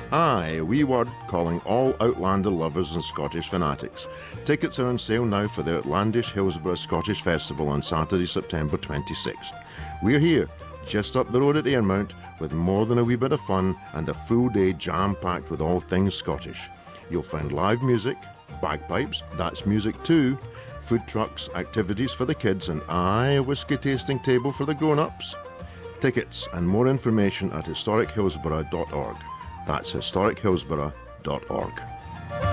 Aye, a wee word calling all Outlander lovers and Scottish fanatics. Tickets are on sale now for the Outlandish Hillsborough Scottish Festival on Saturday, September 26th. We're here, just up the road at Ayermount, with more than a wee bit of fun and a full day jam-packed with all things Scottish. You'll find live music, bagpipes, that's music too, food trucks, activities for the kids, and aye, a whisky tasting table for the grown-ups. Tickets and more information at historichillsborough.org. That's historichillsborough.org.